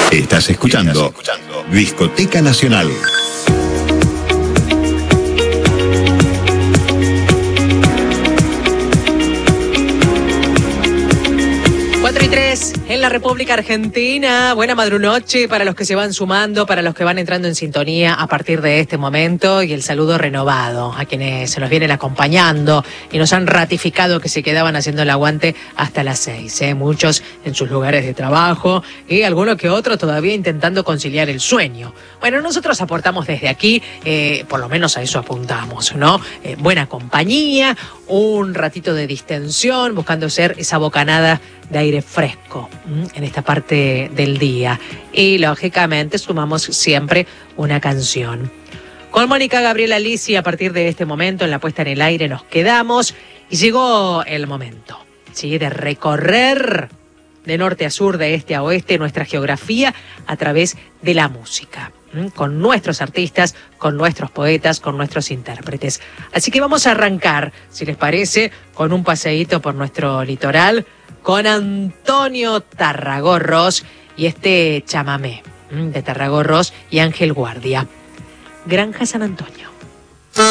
Estás escuchando Discoteca Nacional. Cuatro y 3 en la República Argentina. Buena madrunoche para los que se van sumando, para los que van entrando en sintonía a partir de este momento, y el saludo renovado a quienes se nos vienen acompañando y nos han ratificado que se quedaban haciendo el aguante hasta las 6. Muchos en sus lugares de trabajo y alguno que otro todavía intentando conciliar el sueño. Bueno, nosotros aportamos desde aquí, por lo menos a eso apuntamos, ¿no? Buena compañía, un ratito de distensión, buscando ser esa bocanada de aire fresco en esta parte del día. Y lógicamente sumamos siempre una canción. Con Mónica Gabriela Lisi, a partir de este momento, en la puesta en el aire, nos quedamos. Y llegó el momento, ¿sí?, de recorrer de norte a sur, de este a oeste, nuestra geografía a través de la música. Con nuestros artistas, con nuestros poetas, con nuestros intérpretes. Así que vamos a arrancar, si les parece, con un paseíto por nuestro litoral, con Antonio Tarragorros y este chamamé de Tarragorros y Ángel Guardia. Granja San Antonio.